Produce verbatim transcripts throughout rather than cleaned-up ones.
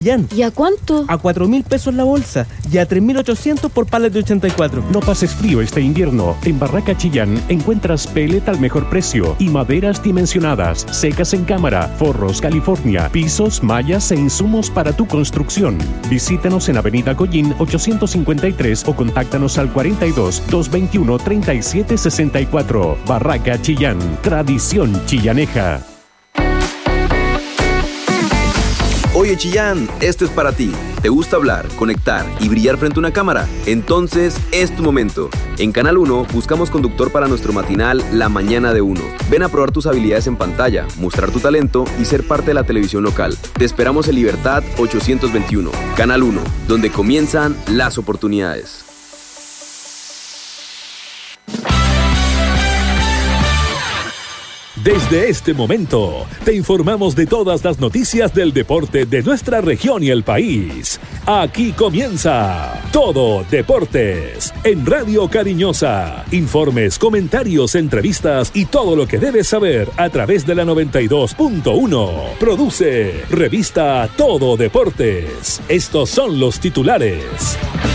¿Y a cuánto? A cuatro mil pesos la bolsa y a tres mil ochocientos por palet de ochenta y cuatro. No pases frío este invierno. En Barraca Chillán encuentras pellet al mejor precio y maderas dimensionadas, secas en cámara, forros California, pisos, mallas e insumos para tu construcción. Visítanos en Avenida Collín ochocientos cincuenta y tres o contáctanos al cuarenta y dos, doscientos veintiuno, treinta y siete sesenta y cuatro. Barraca Chillán, tradición chillaneja. Oye Chillán, esto es para ti. ¿Te gusta hablar, conectar y brillar frente a una cámara? Entonces es tu momento. En Canal uno buscamos conductor para nuestro matinal La Mañana de Uno. Ven a probar tus habilidades en pantalla, mostrar tu talento y ser parte de la televisión local. Te esperamos en Libertad ochocientos veintiuno. Canal uno, donde comienzan las oportunidades. Desde este momento, te informamos de todas las noticias del deporte de nuestra región y el país. Aquí comienza Todo Deportes en Radio Cariñosa. Informes, comentarios, entrevistas y todo lo que debes saber a través de la noventa y dos punto uno. Produce Revista Todo Deportes. Estos son los titulares.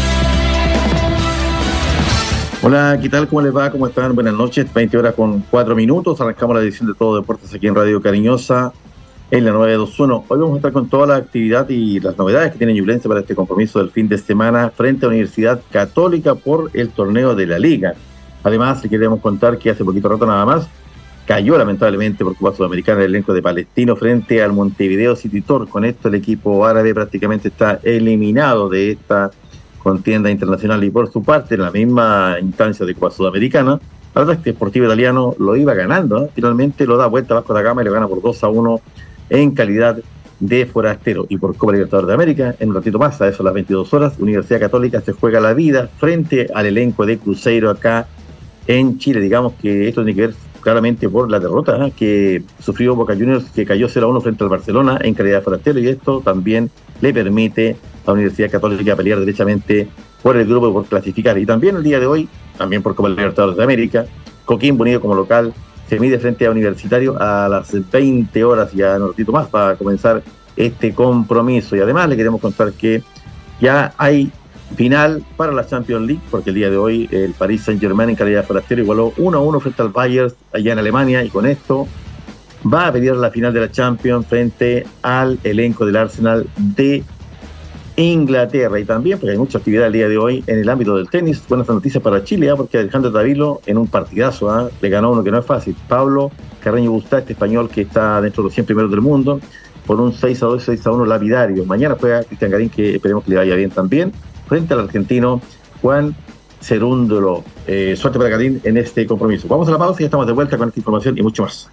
Hola, ¿qué tal? ¿Cómo les va? ¿Cómo están? Buenas noches, veinte horas con cuatro minutos. Arrancamos la edición de Todo Deportes aquí en Radio Cariñosa, en la nueve dos uno. Hoy vamos a estar con toda la actividad y las novedades que tiene Ñublense para este compromiso del fin de semana frente a Universidad Católica por el torneo de la Liga. Además, le queremos contar que hace poquito rato nada más cayó lamentablemente por Copa Sudamericana el elenco de Palestino frente al Montevideo City Torque. Con esto el equipo árabe prácticamente está eliminado de esta contienda internacional y por su parte en la misma instancia de Copa Sudamericana. La verdad es que el Sportivo Italiano lo iba ganando, ¿eh? Finalmente lo da vuelta Vasco da Gama y lo gana por dos a uno en calidad de forastero. Y por Copa Libertadores de América, en un ratito más, a eso a las veintidós horas, Universidad Católica se juega la vida frente al elenco de Cruzeiro acá en Chile. Digamos que esto tiene que ver claramente por la derrota, ¿eh? que sufrió Boca Juniors, que cayó cero a uno frente al Barcelona en calidad de forastero, y esto también le permite a la Universidad Católica a pelear derechamente por el grupo y por clasificar. Y también el día de hoy, también por Copa Libertadores de América, Coquimbo Unido como local se mide frente a Universitario a las veinte horas, ya en un ratito más para comenzar este compromiso. Y además le queremos contar que ya hay final para la Champions League, porque el día de hoy el Paris Saint-Germain en calidad de forastero igualó uno a uno frente al Bayern allá en Alemania, y con esto va a pelear la final de la Champions frente al elenco del Arsenal de Inglaterra. Y también, porque hay mucha actividad el día de hoy en el ámbito del tenis, buenas noticias para Chile, ¿eh? porque Alejandro Tavilo en un partidazo ¿eh? le ganó uno que no es fácil, Pablo Carreño Busta, este español que está dentro de los cien primeros del mundo, por un seis a dos, seis a uno lapidario. Mañana juega Cristian Garín, que esperemos que le vaya bien también, frente al argentino Juan Cerúndolo. Eh, suerte para Garín en este compromiso. Vamos a la pausa y ya estamos de vuelta con esta información y mucho más.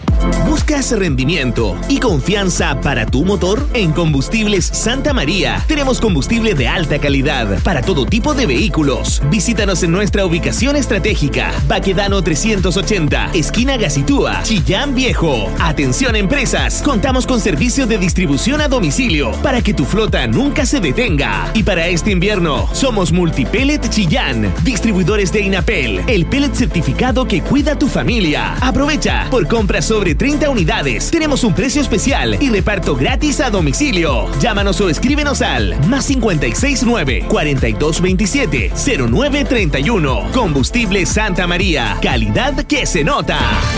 ¿Buscas rendimiento y confianza para tu motor? En Combustibles Santa María tenemos combustible de alta calidad para todo tipo de vehículos. Visítanos en nuestra ubicación estratégica, Baquedano trescientos ochenta, esquina Gacitúa, Chillán Viejo. Atención empresas, contamos con servicio de distribución a domicilio para que tu flota nunca se detenga. Y para este invierno, somos Multipellet Chillán, distribuidores de Inapel, el pellet certificado que cuida tu familia. Aprovecha, por compras sobre treinta unidades, tenemos un precio especial y reparto gratis a domicilio. Llámanos o escríbenos al más cincuenta y seis nueve, cuarenta y dos veintisiete, cero nueve treinta y uno. Combustible Santa María, calidad que se nota.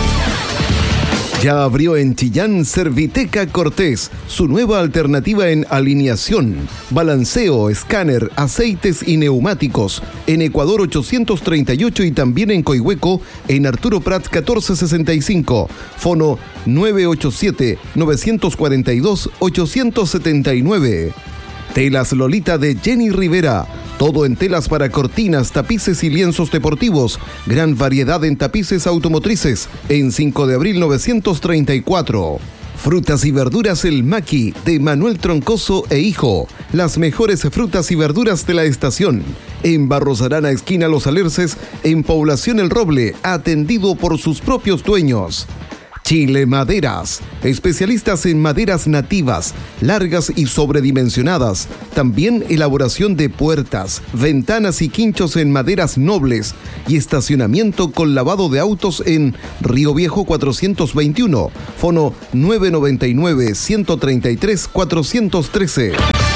Ya abrió en Chillán Serviteca Cortés, su nueva alternativa en alineación, balanceo, escáner, aceites y neumáticos. En Ecuador ochocientos treinta y ocho y también en Coihueco, en Arturo Prat catorce sesenta y cinco. Fono nueve ocho siete, nueve cuatro dos, ocho siete nueve. Telas Lolita de Jenny Rivera. Todo en telas para cortinas, tapices y lienzos deportivos. Gran variedad en tapices automotrices. En cinco de abril novecientos treinta y cuatro. Frutas y verduras El Maqui, de Manuel Troncoso e Hijo. Las mejores frutas y verduras de la estación. En Barros Arana, esquina Los Alerces, en Población El Roble, atendido por sus propios dueños. Chile Maderas, especialistas en maderas nativas, largas y sobredimensionadas. También elaboración de puertas, ventanas y quinchos en maderas nobles y estacionamiento con lavado de autos en Río Viejo cuatrocientos veintiuno, fono nueve noventa y nueve, ciento treinta y tres, cuatrocientos trece.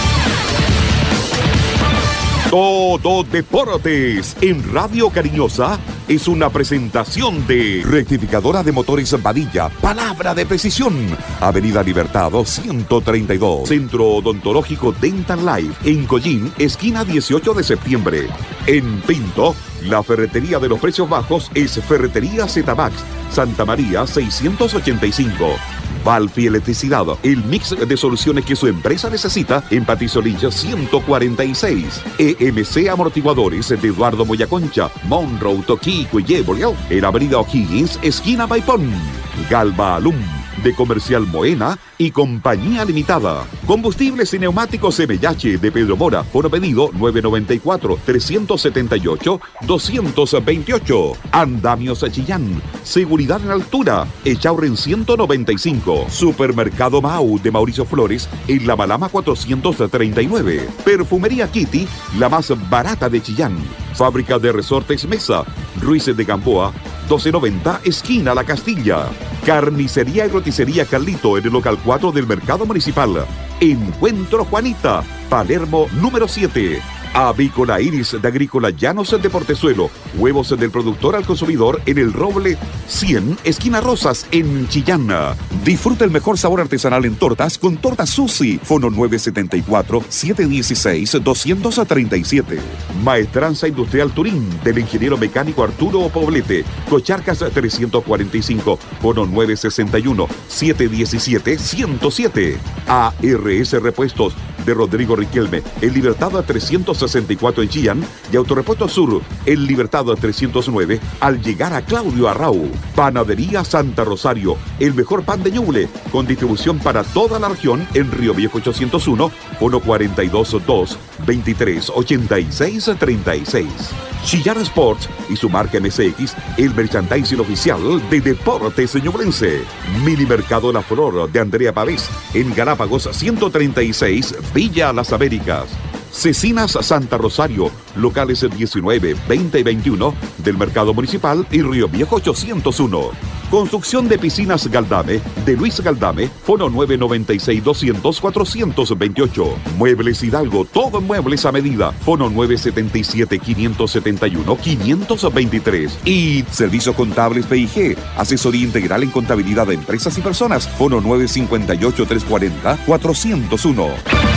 Todo Deportes en Radio Cariñosa es una presentación de Rectificadora de Motores Padilla, palabra de precisión. Avenida Libertad ciento treinta y dos, Centro Odontológico Dental Life, en Collín, esquina dieciocho de septiembre. En Pinto, la ferretería de los precios bajos es Ferretería Z-Max, Santa María seiscientos ochenta y cinco. Valfi Electricidad, el mix de soluciones que su empresa necesita en Patisolilla ciento cuarenta y seis. E M C Amortiguadores de Eduardo Moyaconcha, Monroe, Toquico y Yeboleo, en Avenida O'Higgins, esquina Maipón. Galva Alum, de Comercial Moena y Compañía Limitada. Combustibles y neumáticos M H de Pedro Mora. Fono pedido nueve noventa y cuatro, trescientos setenta y ocho, doscientos veintiocho. Andamios Chillán. Seguridad en altura. Echauren ciento noventa y cinco. Supermercado Mau de Mauricio Flores en La Malama cuatrocientos treinta y nueve. Perfumería Kitty, la más barata de Chillán. Fábrica de Resortes Mesa. Ruiz de Gamboa, doce noventa, esquina La Castilla. Carnicería y roticería Carlito en el local cuatro del Mercado Municipal. Encuentro Juanita, Palermo número siete. Avícola Iris de Agrícola Llanos de Portezuelo. Huevos del productor al consumidor en el Roble cien, esquina Rosas, en Chillán. Disfruta el mejor sabor artesanal en tortas con Tortas Susi. Fono nueve setenta y cuatro, setecientos dieciséis, doscientos treinta y siete. Maestranza Industrial Turín del ingeniero mecánico Arturo Poblete. Cocharcas trescientos cuarenta y cinco. Fono nueve sesenta y uno, setecientos diecisiete, ciento siete. A R S Repuestos de Rodrigo Riquelme, en Libertad trescientos sesenta y cuatro en Chillán, y Autorepuesto Sur, en Libertad trescientos nueve, al llegar a Claudio Arrau. Panadería Santa Rosario, el mejor pan de Ñuble, con distribución para toda la región en Río Viejo ochocientos uno, fono cuarenta y dos, dos, veintitrés, ochenta y seis, treinta y seis. Chillán Sports y su marca M C X, el merchandising oficial de Deportes Ñublense. Mini Mercado La Flor de Andrea Pavés, en Galápagos ciento treinta y seis, Villa Las Américas. Cecinas Santa Rosario, locales diecinueve, veinte y veintiuno del Mercado Municipal y Río Viejo ochocientos uno. Construcción de piscinas Galdame, de Luis Galdame, fono nueve noventa y seis, doscientos, cuatrocientos veintiocho. Muebles Hidalgo, todo en muebles a medida, fono nueve setenta y siete, quinientos setenta y uno, quinientos veintitrés. Y Servicios Contables P I G, asesoría integral en contabilidad de empresas y personas, fono nueve cincuenta y ocho, trescientos cuarenta, cuatrocientos uno.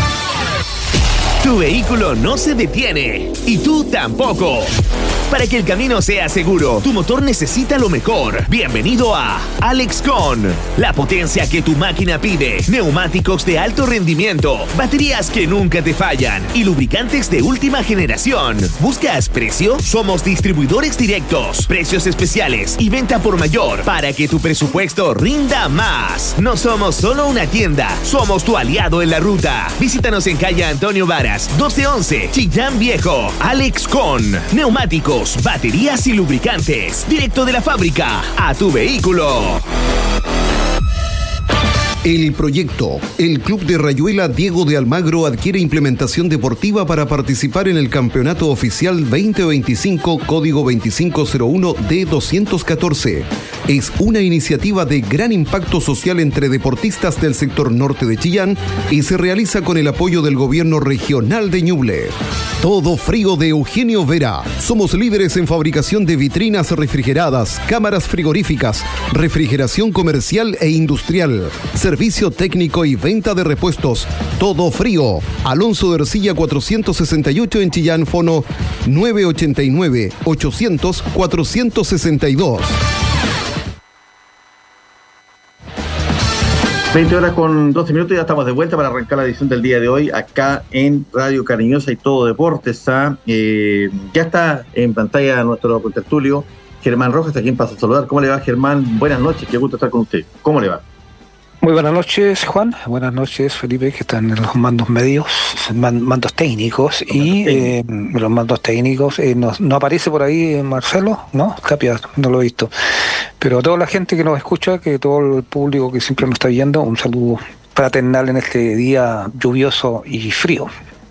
Tu vehículo no se detiene y tú tampoco. Para que el camino sea seguro, tu motor necesita lo mejor. Bienvenido a Alexcon, la potencia que tu máquina pide. Neumáticos de alto rendimiento, baterías que nunca te fallan y lubricantes de última generación. ¿Buscas precio? Somos distribuidores directos, precios especiales y venta por mayor para que tu presupuesto rinda más. No somos solo una tienda, somos tu aliado en la ruta. Visítanos en calle Antonio Varas, doce once, Chillán Viejo. Alexcon, neumáticos, baterías y lubricantes, directo de la fábrica a tu vehículo. El proyecto. El Club de Rayuela Diego de Almagro adquiere implementación deportiva para participar en el Campeonato Oficial veinte veinticinco, código veinticinco cero uno D doscientos catorce. Es una iniciativa de gran impacto social entre deportistas del sector norte de Chillán y se realiza con el apoyo del Gobierno Regional de Ñuble. Todo Frío de Eugenio Vera. Somos líderes en fabricación de vitrinas refrigeradas, cámaras frigoríficas, refrigeración comercial e industrial, servicio técnico y venta de repuestos. Todo Frío. Alonso de Ercilla cuatrocientos sesenta y ocho en Chillán, fono nueve ochenta y nueve, ochocientos, cuatrocientos sesenta y dos. veinte horas con doce minutos, ya estamos de vuelta para arrancar la edición del día de hoy acá en Radio Cariñosa y Todo Deportes. ¿ah? Eh, ya está en pantalla nuestro contertulio Germán Rojas, a quien paso a saludar. ¿Cómo le va, Germán? Buenas noches, qué gusto estar con usted. ¿Cómo le va? Muy buenas noches, Juan. Buenas noches, Felipe, que están en los mandos medios, mandos técnicos. Los y mandos eh, los mandos técnicos. Eh, no, no aparece por ahí Marcelo, ¿no? Tapia, no lo he visto. Pero a toda la gente que nos escucha, que todo el público que siempre nos está viendo, un saludo fraternal en este día lluvioso y frío.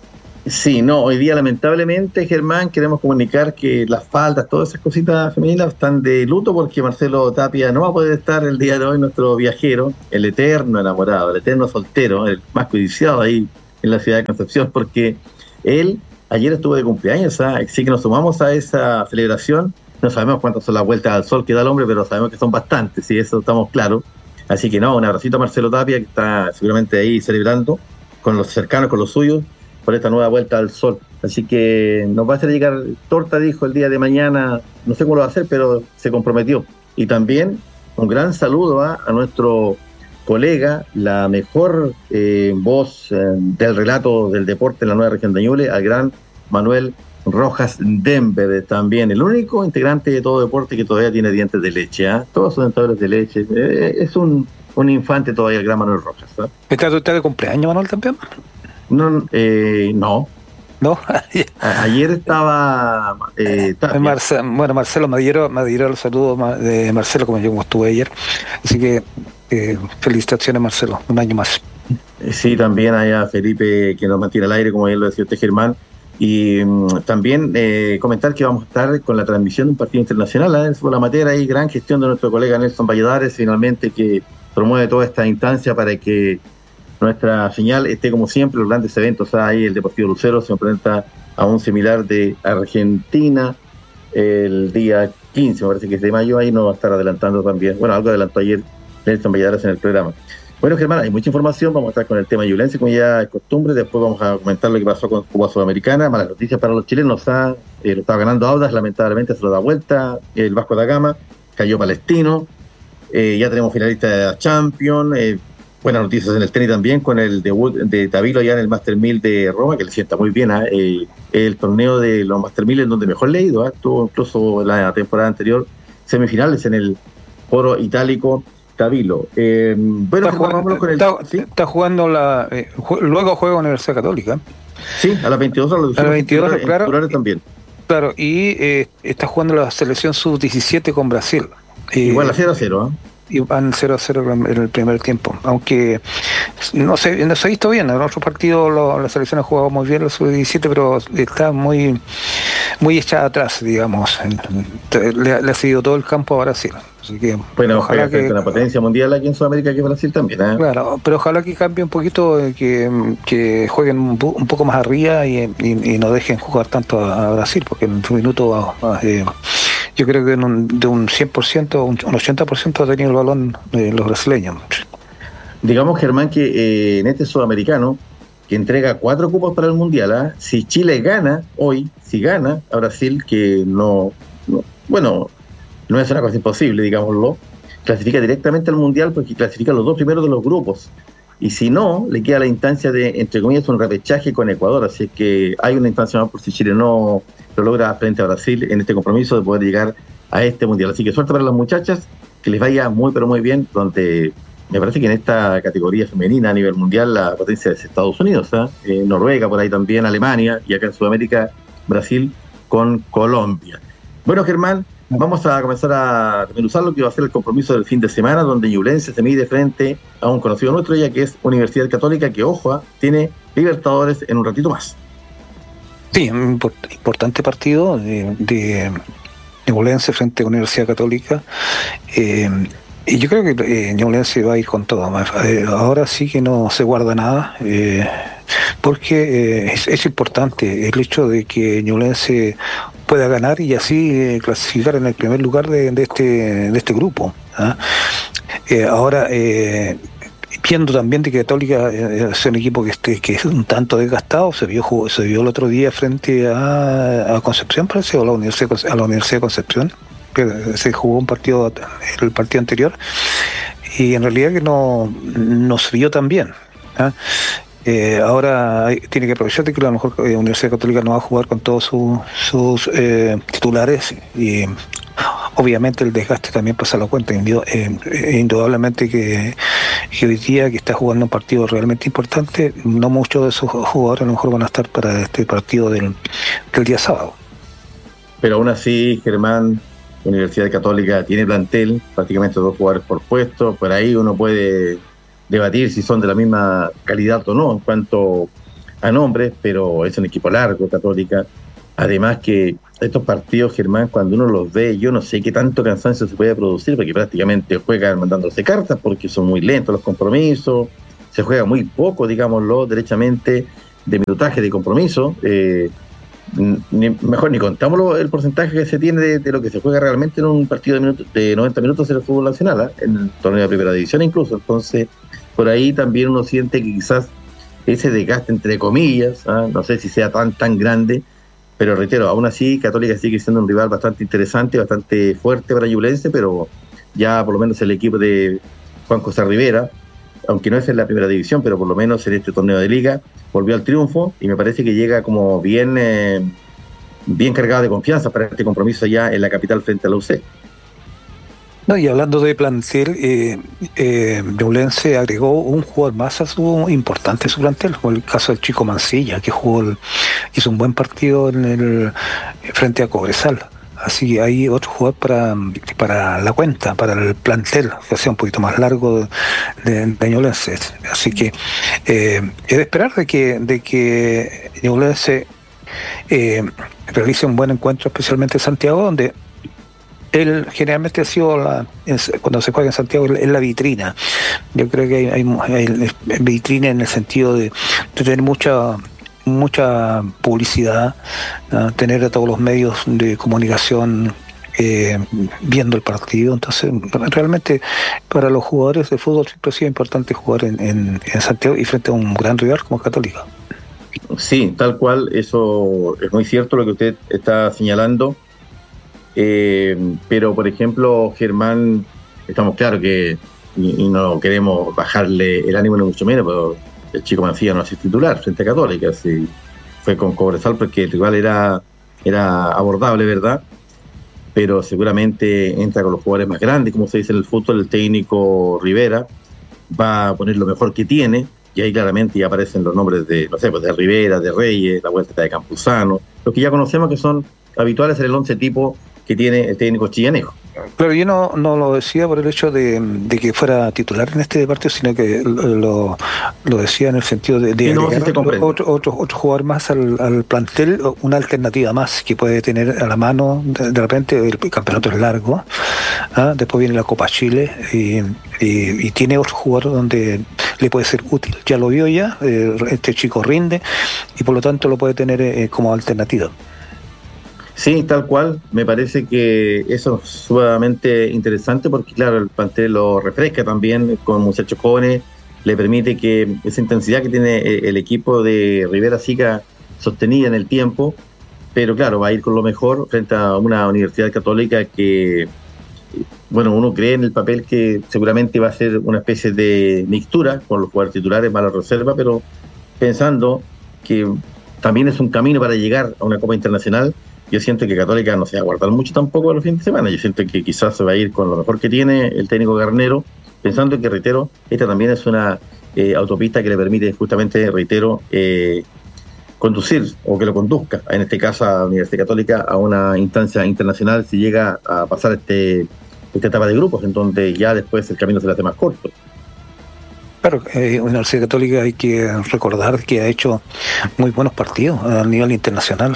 Sí, no, hoy día lamentablemente, Germán, queremos comunicar que las faldas, todas esas cositas femeninas están de luto porque Marcelo Tapia no va a poder estar el día de hoy, nuestro viajero, el eterno enamorado, el eterno soltero, el más codiciado ahí en la ciudad de Concepción, porque él ayer estuvo de cumpleaños, ¿ah? Así que nos sumamos a esa celebración. No sabemos cuántas son las vueltas al sol que da el hombre, pero sabemos que son bastantes, y eso estamos claros. Así que no, un abracito a Marcelo Tapia, que está seguramente ahí celebrando con los cercanos, con los suyos, por esta nueva vuelta al sol. Así que nos va a hacer llegar torta, dijo, el día de mañana. No sé cómo lo va a hacer, pero se comprometió. Y también un gran saludo ¿eh? a nuestro colega, la mejor eh, voz eh, del relato del deporte en la nueva región de Ñuble, al gran Manuel Rojas Denver, también el único integrante de todo deporte que todavía tiene dientes de leche. ¿eh? Todos son dentadores de leche. Eh, es un, un infante todavía el gran Manuel Rojas. ¿eh? ¿Está usted de cumpleaños, Manuel, también? No, eh, no. ¿No? A- ayer estaba... Eh, Marce- bueno, Marcelo me dieron, me dieron el saludo de Marcelo, como yo como estuve ayer. Así que eh, felicitaciones, Marcelo, un año más. Sí, también hay a Felipe que nos mantiene al aire, como bien lo decía usted, Germán. Y um, también eh, comentar que vamos a estar con la transmisión de un partido internacional, ¿eh? Por la materia y gran gestión de nuestro colega Nelson Valladares, finalmente, que promueve toda esta instancia para que nuestra señal esté como siempre, los grandes eventos. Ahí el Deportivo Lucero se enfrenta a un similar de Argentina el día quince, me parece que es de mayo, ahí nos va a estar adelantando también. Bueno, algo adelantó ayer Nelson Valladares en el programa. Bueno, Germán, hay mucha información, vamos a estar con el tema ñublense, como ya es costumbre, después vamos a comentar lo que pasó con Cuba Sudamericana, malas noticias para los chilenos, ¿ah? eh, lo estaba ganando Audax, lamentablemente se lo da vuelta, el Vasco da Gama, cayó Palestino, eh, ya tenemos finalistas de la Champions, eh, buenas noticias en el tenis también, con el debut de Tabilo ya en el Master mil de Roma, que le sienta muy bien, ¿eh? Eh, el torneo de los Master mil en donde mejor le ha ido, ¿eh? Tuvo incluso la temporada anterior semifinales en el foro itálico Tabilo. Eh, bueno, está, jugando, con el, está, ¿sí? está jugando la eh, jue, luego juega Universidad Católica. Sí, a las veintidós, a las veintidós, claro, también. Claro, y eh, está jugando la selección sub diecisiete con Brasil. Igual a cero a cero, ¿eh? Y van cero a cero en el primer tiempo, aunque no se, no se ha visto bien. En otros partidos lo, la selección ha jugado muy bien, la sub diecisiete, pero está muy muy echada atrás, digamos. Le, le ha seguido todo el campo a Brasil. Así que, bueno, ojalá que una potencia mundial aquí en Sudamérica, que es Brasil también, ¿eh? Claro, pero ojalá que cambie un poquito, que, que jueguen un, un poco más arriba y, y, y no dejen jugar tanto a, a Brasil, porque en su minuto eh, yo creo que en un, de un cien por ciento, un, un ochenta por ciento ha tenido el balón eh, los brasileños. Digamos, Germán, que eh, en este sudamericano, que entrega cuatro cupos para el Mundial, ¿eh? Si Chile gana hoy, si gana a Brasil, que no, no bueno, no es una cosa imposible, digámoslo, clasifica directamente al Mundial porque clasifica los dos primeros de los grupos. Y si no, le queda la instancia de, entre comillas, un repechaje con Ecuador. Así es que hay una instancia más por si Chile no lo logra frente a Brasil en este compromiso de poder llegar a este Mundial. Así que suerte para las muchachas, que les vaya muy pero muy bien, donde me parece que en esta categoría femenina a nivel mundial la potencia es Estados Unidos, ¿eh? Eh, Noruega por ahí también, Alemania, y acá en Sudamérica Brasil con Colombia. Bueno, Germán, vamos a comenzar a desmenuzar lo que va a ser el compromiso del fin de semana, donde Ñublense se mide frente a un conocido nuestro, ya que es Universidad Católica, que, ojo, tiene Libertadores en un ratito más. Sí, un importante partido de, de Ñublense frente a Universidad Católica. Eh, y yo creo que eh, Ñublense va a ir con todo. Eh, ahora sí que no se guarda nada, eh, porque eh, es, es importante el hecho de que Ñublense pueda ganar y así eh, clasificar en el primer lugar de, de este de este grupo. ¿eh? Eh, ahora, eh, viendo también de que Católica eh, es un equipo que, esté, que es un tanto desgastado, se vio se vio el otro día frente a, a Concepción, parece, o a la Universidad, a la Universidad de Concepción, que se jugó un partido, el partido anterior, y en realidad que no, no se vio tan bien. ¿eh? Eh, ahora hay, tiene que aprovechar de que a lo mejor eh, Universidad Católica no va a jugar con todos su, sus eh, titulares, y obviamente el desgaste también pasa a la cuenta. Eh, indudablemente que, que hoy día que está jugando un partido realmente importante, no muchos de esos jugadores a lo mejor van a estar para este partido del, del día sábado. Pero aún así, Germán, La Universidad Católica tiene plantel, prácticamente dos jugadores por puesto, por ahí uno puede debatir si son de la misma calidad o no en cuanto a nombres, pero es un equipo largo, Católica. Además que estos partidos, Germán, cuando uno los ve, yo no sé qué tanto cansancio se puede producir, porque prácticamente juegan mandándose cartas, porque son muy lentos los compromisos, se juega muy poco, digámoslo, derechamente, de minutaje de compromiso. Eh, ni, mejor ni contamos el porcentaje que se tiene de, de lo que se juega realmente en un partido de, minutos, de noventa minutos en el fútbol nacional, ¿eh? En el torneo de primera división incluso. Entonces, por ahí también uno siente que quizás ese desgaste, entre comillas, ¿eh? No sé si sea tan, tan grande, pero reitero, aún así Católica sigue siendo un rival bastante interesante, bastante fuerte para Ñublense, pero ya por lo menos el equipo de Juan José Rivera, aunque no es en la primera división, pero por lo menos en este torneo de liga, volvió al triunfo y me parece que llega como bien, eh, bien cargado de confianza para este compromiso ya en la capital frente a la U C. No, y hablando de plantel, eh, eh, Ñublense agregó un jugador más a su importante a su plantel, como el caso del Chico Mancilla, que jugó el, hizo un buen partido en el frente a Cobresal. Así que hay otro jugador para, para la cuenta, para el plantel, que sea un poquito más largo de, de Ñublense. Así que eh, es de esperar de que, de que Ñublense eh, realice un buen encuentro, especialmente en Santiago, donde él generalmente ha sido, la, cuando se juega en Santiago, es la vitrina. Yo creo que hay, hay, hay vitrina en el sentido de, de tener mucha... mucha publicidad, uh, tener a todos los medios de comunicación eh, viendo el partido. Entonces, realmente para los jugadores de fútbol siempre ha sido importante jugar en, en, en Santiago y frente a un gran rival como Católica. Sí, tal cual, eso es muy cierto lo que usted está señalando, eh, pero por ejemplo, Germán, estamos claros que y, y no queremos bajarle el ánimo ni mucho menos, pero el Chico Mancilla no es titular frente a Católica, sí, fue con Cobresal porque el rival era, era abordable, ¿verdad? Pero seguramente entra con los jugadores más grandes, como se dice en el fútbol. El técnico Rivera va a poner lo mejor que tiene, y ahí claramente ya aparecen los nombres de, no sé, pues de Rivera, de Reyes, la vuelta de Campuzano, los que ya conocemos que son habituales en el once tipo que tiene el técnico chillanejo. Pero yo no, no lo decía por el hecho de, de que fuera titular en este partido, sino que lo, lo decía en el sentido de, de no, agregar sí otro, otro, otro jugador más al, al plantel, una alternativa más que puede tener a la mano. De, de repente el campeonato es largo, ¿ah? Después viene la Copa Chile y, y, y tiene otro jugador donde le puede ser útil. Ya lo vio ya, eh, este chico rinde y por lo tanto lo puede tener eh, como alternativa. Sí, tal cual. Me parece que eso es sumamente interesante porque, claro, el plantel lo refresca también con muchachos jóvenes, le permite que esa intensidad que tiene el equipo de Rivera siga sostenida en el tiempo, pero claro, va a ir con lo mejor frente a una Universidad Católica que, bueno, uno cree en el papel que seguramente va a ser una especie de mixtura con los jugadores titulares más la reserva, pero pensando que también es un camino para llegar a una Copa Internacional. Yo siento que Católica no se va a guardar mucho tampoco a los fines de semana. Yo siento que quizás se va a ir con lo mejor que tiene el técnico Garnero, pensando que, reitero, esta también es una eh, autopista que le permite justamente, reitero, eh, conducir o que lo conduzca, en este caso a la Universidad Católica, a una instancia internacional si llega a pasar este esta etapa de grupos, en donde ya después el camino se le hace más corto. Claro, eh, Universidad Católica hay que recordar que ha hecho muy buenos partidos a nivel internacional.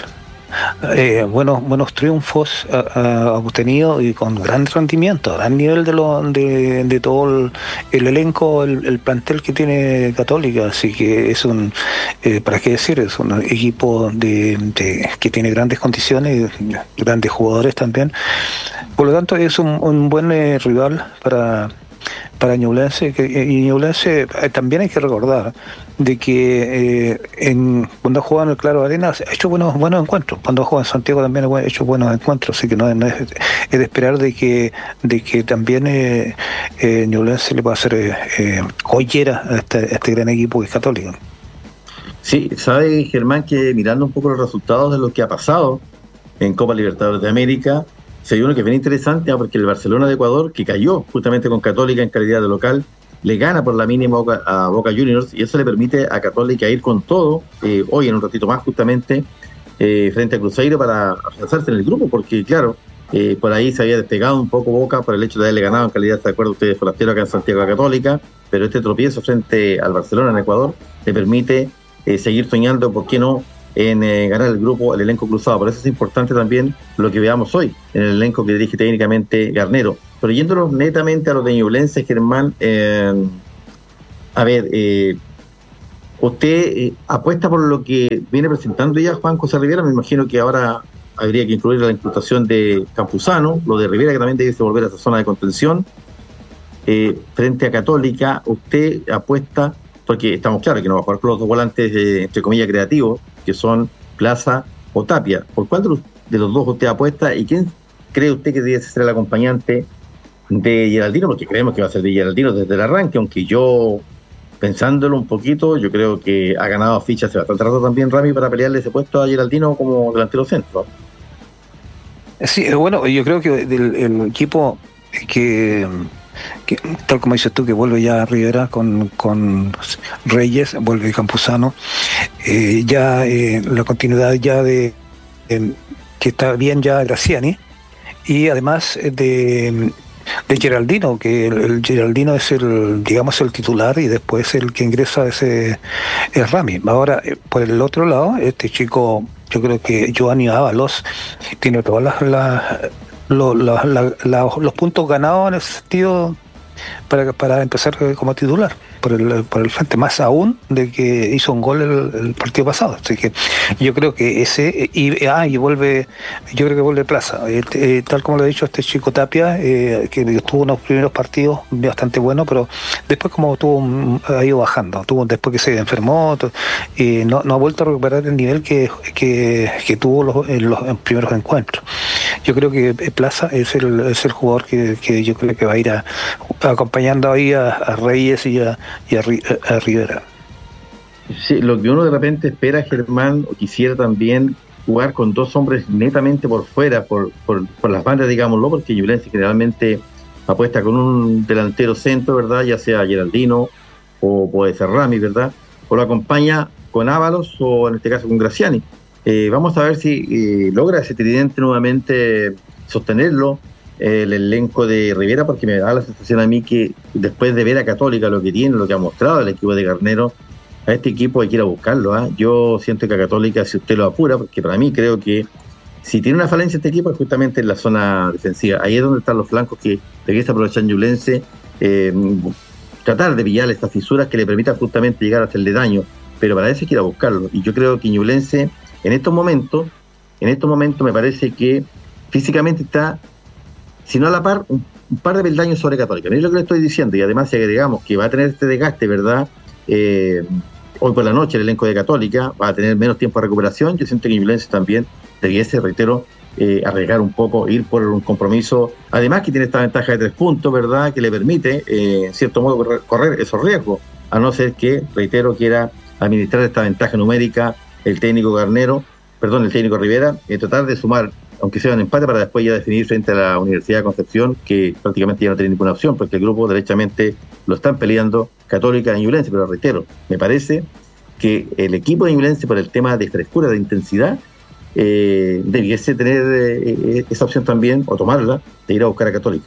Eh, buenos buenos triunfos ha, ha obtenido y con gran rendimiento, gran nivel de lo, de, de todo el, el elenco, el, el plantel que tiene Católica, así que es un, eh, para qué decir, es un equipo de, de que tiene grandes condiciones, grandes jugadores también, por lo tanto es un, un buen eh, rival para para Ñublense, que, y Ñublense eh, también hay que recordar de que eh, en, cuando ha jugado en el Claro Arena ha hecho buenos buenos encuentros, cuando ha jugado en Santiago también ha hecho buenos encuentros, así que no, no es, es de esperar de que de que también eh, eh, Ñublense le pueda hacer eh, eh, joyera a este, a este gran equipo que es Católico. Sí, sabe Germán que mirando un poco los resultados de lo que ha pasado en Copa Libertadores de América, se dio uno que es bien interesante, ¿no? Porque el Barcelona de Ecuador, que cayó justamente con Católica en calidad de local, le gana por la mínima a Boca Juniors, y eso le permite a Católica ir con todo, eh, hoy en un ratito más justamente, eh, frente a Cruzeiro para afianzarse en el grupo, porque claro, Eh, por ahí se había despegado un poco Boca por el hecho de haberle ganado en calidad, ¿se acuerdan ustedes, forastero acá en Santiago la Católica? Pero este tropiezo frente al Barcelona en Ecuador le permite eh, seguir soñando, ¿por qué no?, en eh, ganar el grupo, el elenco cruzado. Por eso es importante también lo que veamos hoy en el elenco que dirige técnicamente Garnero. Pero yéndonos netamente a los de Ñublense, Germán, eh, a ver, eh, usted eh, apuesta por lo que viene presentando ya Juan José Rivera. Me imagino que ahora habría que incluir la imputación de Campuzano, lo de Rivera, que también debe volver a esa zona de contención. Eh, frente a Católica, usted apuesta, porque estamos claros que no va a jugar con los dos volantes, eh, entre comillas, creativos, que son Plaza o Tapia. ¿Por cuál de los, de los dos usted apuesta y quién cree usted que debe ser el acompañante de Geraldino? Porque creemos que va a ser de Geraldino desde el arranque, aunque yo, pensándolo un poquito, yo creo que ha ganado fichas hace bastante rato también Rami para pelearle ese puesto a Geraldino como delantero centro. Sí, bueno, yo creo que el, el equipo que... Que, tal como dices tú, que vuelve ya Rivera con, con Reyes, vuelve Campuzano, eh, ya eh, la continuidad ya de eh, que está bien ya Graziani, y además de, de Geraldino, que el, el Geraldino es el, digamos, el titular, y después el que ingresa ese es Rami. Ahora, eh, por el otro lado, este chico, yo creo que Giovanni Ábalos tiene todas las, las Lo, la, la, la, los puntos ganados en ese sentido para, para empezar como titular por el, por el frente, más aún de que hizo un gol el, el partido pasado. Así que yo creo que ese y, ah, y vuelve, yo creo que vuelve Plaza, eh, eh, tal como lo he dicho este chico Tapia, eh, que tuvo unos primeros partidos bastante buenos, pero después como tuvo ha ido bajando, tuvo después que se enfermó y eh, no, no ha vuelto a recuperar el nivel que, que, que tuvo los, en los en primeros encuentros. Yo creo que Plaza es el, es el jugador que, que yo creo que va a ir a, acompañando ahí a, a Reyes y a, y a, a Rivera. Sí, lo que uno de repente espera, Germán, o quisiera también jugar con dos hombres netamente por fuera, por, por, por las bandas, digámoslo, porque Ñublense generalmente apuesta con un delantero centro, ¿verdad? Ya sea Geraldino o puede ser Rami, ¿verdad? O lo acompaña con Ábalos o en este caso con Graziani. Eh, vamos a ver si eh, logra ese tridente nuevamente sostenerlo eh, el elenco de Rivera, porque me da la sensación a mí que después de ver a Católica lo que tiene, lo que ha mostrado el equipo de Garnero, a este equipo hay que ir a buscarlo. ¿eh? Yo siento que a Católica, si usted lo apura, porque para mí creo que si tiene una falencia este equipo es justamente en la zona defensiva. Ahí es donde están los flancos que debería aprovechar Ñublense, eh, tratar de pillar estas fisuras que le permitan justamente llegar a hacerle daño, pero para eso hay que ir a buscarlo. Y yo creo que Ñublense en estos momentos, en estos momentos me parece que físicamente está, si no a la par, un, un par de peldaños sobre Católica. No es lo que le estoy diciendo, y además si agregamos que va a tener este desgaste, ¿verdad? Eh, hoy por la noche el elenco de Católica va a tener menos tiempo de recuperación. Yo siento que Ñublense también debiese, reitero, eh, arriesgar un poco, ir por un compromiso, además que tiene esta ventaja de tres puntos, ¿verdad? Que le permite, eh, en cierto modo, correr, correr esos riesgos, a no ser que, reitero, quiera administrar esta ventaja numérica el técnico Garnero, perdón, el técnico Rivera, eh, tratar de sumar, aunque sea un empate, para después ya definir frente a la Universidad de Concepción, que prácticamente ya no tiene ninguna opción, porque el grupo derechamente lo están peleando Católica y Ñublense. Pero reitero, me parece que el equipo de Ñublense, por el tema de frescura, de intensidad, eh, debiese tener eh, esa opción también, o tomarla, de ir a buscar a Católica.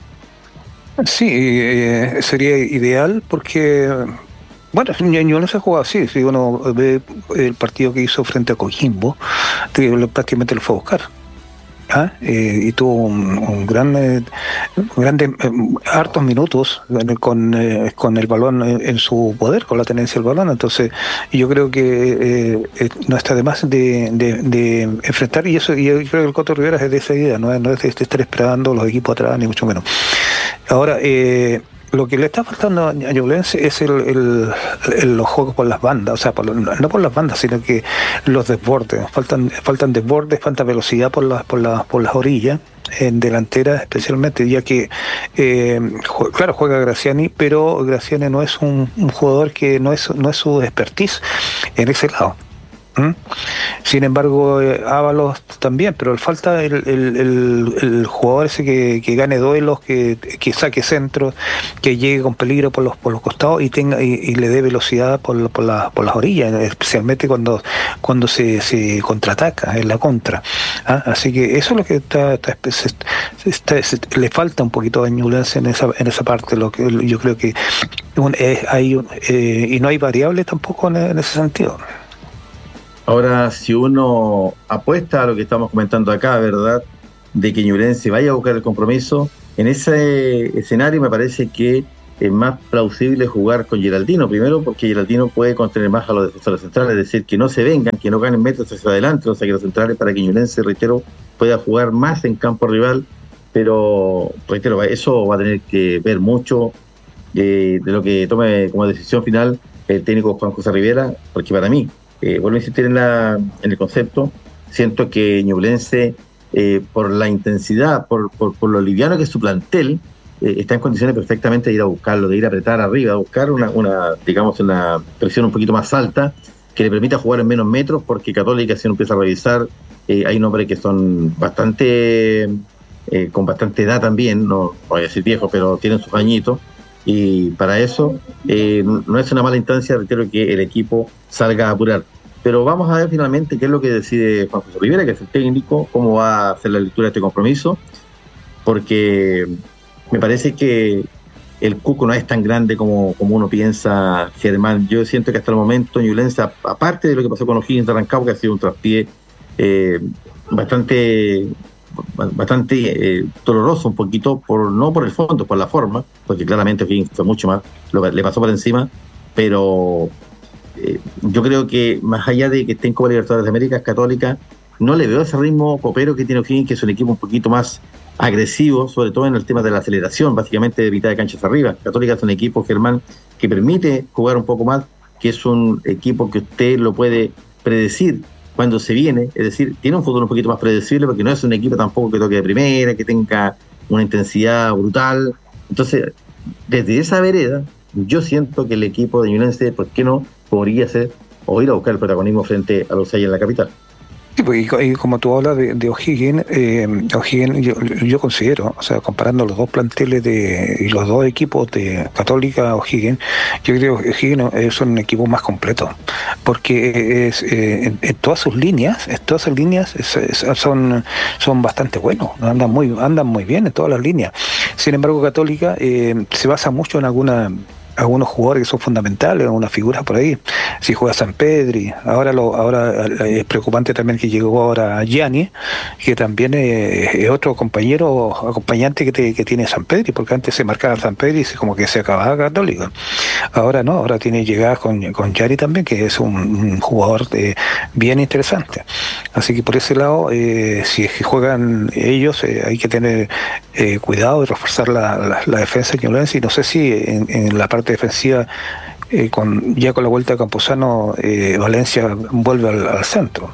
Sí, eh, sería ideal porque... Bueno, yo no se ha jugado así. Si uno ve el partido que hizo frente a Coquimbo, prácticamente lo fue a buscar. ¿Ah? Eh, y tuvo un, un gran, eh, grandes, eh, hartos minutos con, eh, con el balón en su poder, con la tenencia del balón. Entonces, yo creo que eh, no está de más de, de, de enfrentar, y eso, y yo creo que el Coto Rivera es de esa idea, no es, no es de estar esperando los equipos atrás, ni mucho menos. Ahora, eh, lo que le está faltando a Ñublense es el, el, el, los juegos por las bandas, o sea, por, no por las bandas, sino que los desbordes. Faltan faltan desbordes, falta velocidad por las por las por las orillas, en delantera especialmente, ya que, eh, jue, claro, juega Graziani, pero Graziani no es un, un jugador que no es no es su expertise en ese lado. ¿Mm? sin embargo, eh, Ábalos también, pero le falta el, el, el, el jugador ese que, que gane duelos, que, que saque centro, que llegue con peligro por los por los costados y tenga y, y le dé velocidad por, por, la, por las orillas, especialmente cuando cuando se, se contraataca en la contra. ¿Ah? Así que eso es lo que está, está, está, está, le falta un poquito de Ñublense en esa en esa parte. Lo que yo creo que un, eh, hay un, eh, y no hay variables tampoco en, en ese sentido. Ahora, si uno apuesta a lo que estamos comentando acá, ¿verdad?, de que Ñublense vaya a buscar el compromiso, en ese escenario me parece que es más plausible jugar con Geraldino, primero porque Geraldino puede contener más a los defensores centrales, es decir, que no se vengan, que no ganen metros hacia adelante, o sea, que los centrales, para que Ñublense, reitero, pueda jugar más en campo rival, pero, reitero, eso va a tener que ver mucho de, de lo que tome como decisión final el técnico Juan José Rivera, porque para mí, Eh, vuelvo a insistir en, la, en el concepto, siento que Ñublense, eh, por la intensidad, por, por, por lo liviano que es su plantel, eh, está en condiciones perfectamente de ir a buscarlo, de ir a apretar arriba, a buscar una, una digamos, una presión un poquito más alta, que le permita jugar en menos metros, porque Católica, si uno empieza a revisar, eh, hay nombres que son bastante, eh, con bastante edad también, no voy a decir viejos, pero tienen sus añitos, y para eso eh, no es una mala instancia, reitero, que el equipo salga a apurar. Pero vamos a ver finalmente qué es lo que decide Juan José Rivera, que es el técnico, cómo va a hacer la lectura de este compromiso, porque me parece que el cuco no es tan grande como, como uno piensa, Germán. Yo siento que hasta el momento Ñublense, aparte de lo que pasó con O'Higgins de Rancagua, que ha sido un traspié eh, bastante... bastante eh, doloroso un poquito, por no por el fondo, por la forma, porque claramente O'Higgins fue mucho más, lo, le pasó por encima, pero eh, yo creo que más allá de que esté en Copa Libertadores de América, Católica, no le veo ese ritmo copero que tiene O'Higgins, que es un equipo un poquito más agresivo, sobre todo en el tema de la aceleración, básicamente de mitad de cancha hacia arriba. Católica es un equipo, Germán, que permite jugar un poco más, que es un equipo que usted lo puede predecir cuando se viene, es decir, tiene un futuro un poquito más predecible, porque no es un equipo tampoco que toque de primera, que tenga una intensidad brutal. Entonces, desde esa vereda, yo siento que el equipo de Ñublense, ¿por qué no podría ser o ir a buscar el protagonismo frente a los seis en la capital? Sí, pues, y, y como tú hablas de, de O'Higgins, eh, O'Higgins yo, yo considero, o sea, comparando los dos planteles de y los dos equipos de Católica, O'Higgins, yo creo que O'Higgins es un equipo más completo, porque es eh, en, en todas sus líneas, en todas sus líneas es, es, son son bastante buenos, andan muy andan muy bien en todas las líneas. Sin embargo, Católica eh, se basa mucho en alguna algunos jugadores que son fundamentales, algunas figuras por ahí. Si juega San Pedri, ahora lo, ahora es preocupante también que llegó ahora Gianni, que también es, es otro compañero acompañante que, te, que tiene San Pedri, porque antes se marcaba San Pedri y como que se acababa Católica. Ahora no, ahora tiene llegadas con, con Gianni también, que es un, un jugador de, bien interesante. Así que por ese lado, eh, si es que juegan ellos, eh, hay que tener eh, cuidado y reforzar la, la, la defensa de Ñublense, y no sé si en, en la parte defensiva, eh, con ya con la vuelta de Campuzano, eh, Valencia vuelve al, al centro.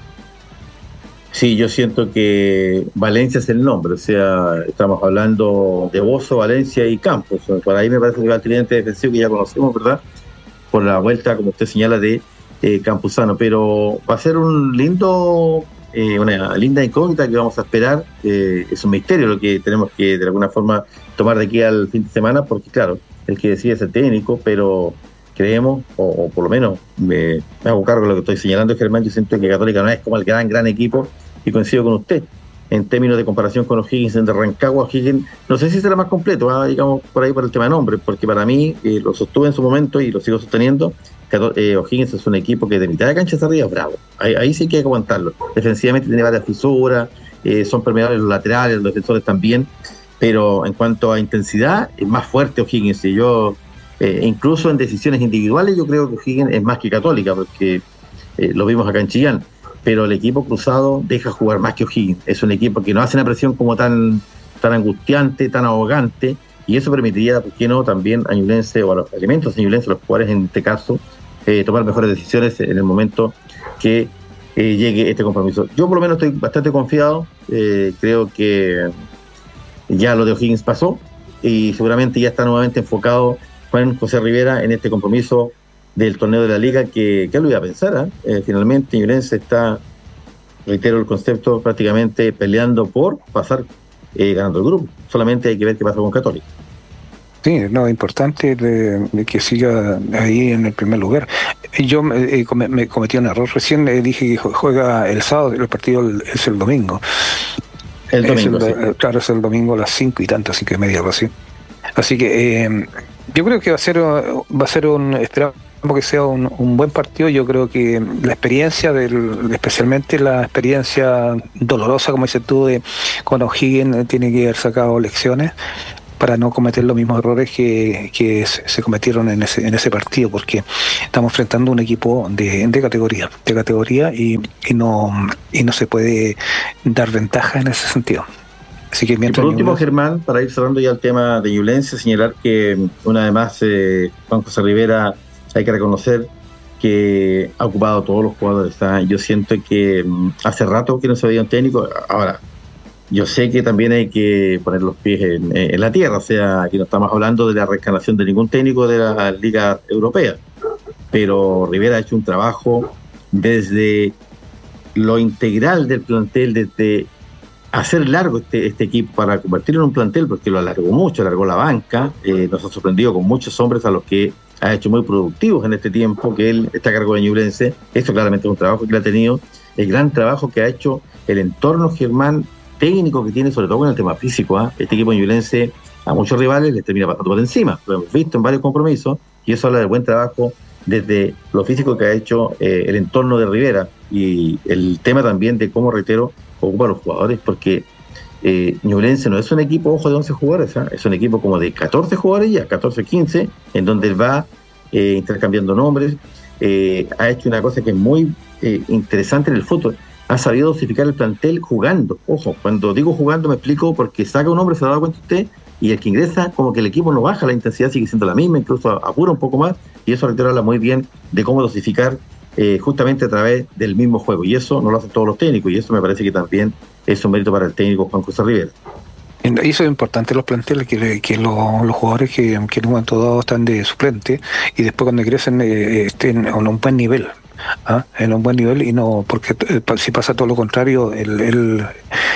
Sí, yo siento que Valencia es el nombre, o sea, estamos hablando de Bozo, Valencia y Campos. Por ahí me parece que va el tridente defensivo que ya conocemos, ¿verdad? Por la vuelta, como usted señala, de eh, Campuzano, pero va a ser un lindo, eh, una linda incógnita que vamos a esperar. Eh, es un misterio lo que tenemos que de alguna forma tomar de aquí al fin de semana, porque claro, el que decide es el técnico, pero creemos, o, o por lo menos me, me hago cargo de lo que estoy señalando, Germán. Yo siento que Católica no es como el gran, gran equipo, y coincido con usted. En términos de comparación con O'Higgins de Rancagua, O'Higgins, no sé si será más completo, ¿eh? digamos, por ahí por el tema de nombre, porque para mí, eh, lo sostuve en su momento y lo sigo sosteniendo, que eh, O'Higgins es un equipo que de mitad de cancha hacia arriba es bravo. Ahí, ahí sí que hay que aguantarlo. Defensivamente tiene varias fisuras, eh, son permeables los laterales, los defensores también, pero en cuanto a intensidad, es más fuerte O'Higgins. Y yo, eh, incluso en decisiones individuales, yo creo que O'Higgins es más que Católica, porque eh, lo vimos acá en Chillán. Pero el equipo cruzado deja jugar más que O'Higgins. Es un equipo que no hace una presión como tan, tan angustiante, tan ahogante, y eso permitiría, ¿por qué no?, también a Ñublense, o a los elementos de Ñublense, los jugadores en este caso, eh, tomar mejores decisiones en el momento que eh, llegue este compromiso. Yo por lo menos estoy bastante confiado, eh, creo que ya lo de O'Higgins pasó, y seguramente ya está nuevamente enfocado Juan José Rivera en este compromiso del torneo de la Liga, que, que lo iba a pensar, ¿eh? Eh, finalmente Ñublense está reitero el concepto, prácticamente peleando por pasar eh, ganando el grupo. Solamente hay que ver qué pasa con Católica. Sí, no, importante de, de que siga ahí en el primer lugar. Yo eh, me, me cometí un error recién, eh, dije que juega el sábado, el partido es el domingo. El domingo, es el, sí. Claro, es el domingo a las cinco y tanto, cinco y media, algo así. Así que eh, yo creo que va a ser, va a ser un, esperamos que sea un, un buen partido. Yo creo que la experiencia, del, especialmente la experiencia dolorosa, como dices tú, de cuando O'Higgins tiene que haber sacado lecciones para no cometer los mismos errores que, que se cometieron en ese, en ese partido, porque estamos enfrentando un equipo de, de categoría, de categoría y, y no y no se puede dar ventaja en ese sentido. Así que mientras y por último, Ñublense... Germán, para ir cerrando ya el tema de Ñublense, señalar que una vez más eh, Juan José Rivera, hay que reconocer que ha ocupado a todos los jugadores. ¿Sabes? Yo siento que um, hace rato que no se veía un técnico. Ahora, yo sé que también hay que poner los pies en, en la tierra, o sea, aquí no estamos hablando de la reencarnación de ningún técnico de la Liga Europea, pero Rivera ha hecho un trabajo desde lo integral del plantel, desde hacer largo este, este equipo para convertirlo en un plantel, porque lo alargó mucho, alargó la banca, eh, nos ha sorprendido con muchos hombres a los que ha hecho muy productivos en este tiempo que él está a cargo de Ñublense. Esto claramente es un trabajo que le ha tenido, el gran trabajo que ha hecho el entorno, Germán, técnico que tiene, sobre todo con el tema físico. ¿eh? Este equipo ñublense a muchos rivales les termina pasando por encima, lo hemos visto en varios compromisos, y eso habla del buen trabajo desde lo físico que ha hecho eh, el entorno de Rivera, y el tema también de cómo, reitero, ocupa a los jugadores, porque eh, Ñublense no es un equipo, ojo, de once jugadores, ¿eh? Es un equipo como de catorce jugadores ya, catorce, quince, en donde él va eh, intercambiando nombres. Eh, ha hecho una cosa que es muy eh, interesante en el fútbol. Ha sabido dosificar el plantel jugando. Ojo, cuando digo jugando me explico, porque saca un hombre, se ha dado cuenta usted, y el que ingresa, como que el equipo no baja, la intensidad sigue siendo la misma, incluso apura un poco más, y eso reitero habla muy bien de cómo dosificar eh, justamente a través del mismo juego, y eso no lo hacen todos los técnicos, y eso me parece que también es un mérito para el técnico Juan José Rivera. Y eso es importante, los planteles, que, que los, los jugadores que, que en un momento dado están de suplente y después cuando crecen eh, estén a un buen nivel. ¿Ah? En un buen nivel, y no porque eh, si pasa todo lo contrario, el el,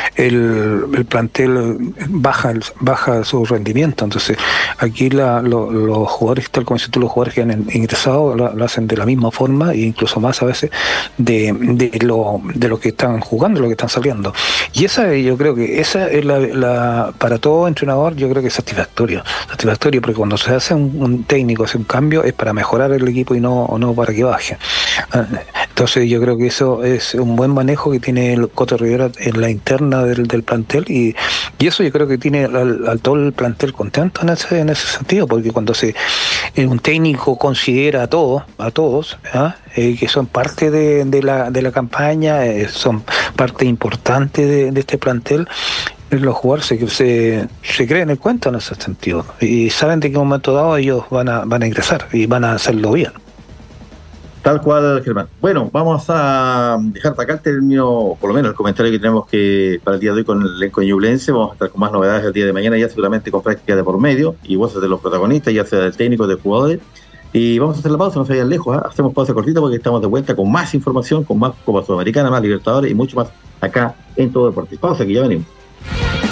el, el plantel baja baja su rendimiento. Entonces aquí la, lo, los jugadores, tal como dices tú, los jugadores que han ingresado lo, lo hacen de la misma forma e incluso más a veces de, de lo de lo que están jugando, lo que están saliendo, y esa yo creo que esa es la, la para todo entrenador, yo creo que es satisfactorio satisfactorio porque cuando se hace un, un técnico, hace un cambio, es para mejorar el equipo y no, no para que baje. Entonces yo creo que eso es un buen manejo que tiene el Coto Rivera en la interna del, del plantel, y, y eso yo creo que tiene al, al todo el plantel contento en ese en ese sentido, porque cuando se un técnico considera a todos a todos ¿eh? Eh, que son parte de, de la de la campaña, eh, son parte importante de, de este plantel, los jugadores se, se, se creen el cuento en ese sentido y saben de qué momento dado ellos van a van a ingresar y van a hacerlo bien. Tal cual, Germán. Bueno, vamos a dejar acá el término, por lo menos el comentario que tenemos que para el día de hoy con el elenco de Ñublense. Vamos a estar con más novedades el día de mañana, ya seguramente con práctica de por medio y voces de los protagonistas, ya sea del técnico, de jugadores. Y vamos a hacer la pausa, no se vayan lejos, ¿eh? Hacemos pausa cortita porque estamos de vuelta con más información, con más Copa Sudamericana, más Libertadores y mucho más acá en Todo Deportes. Pausa, que ya venimos.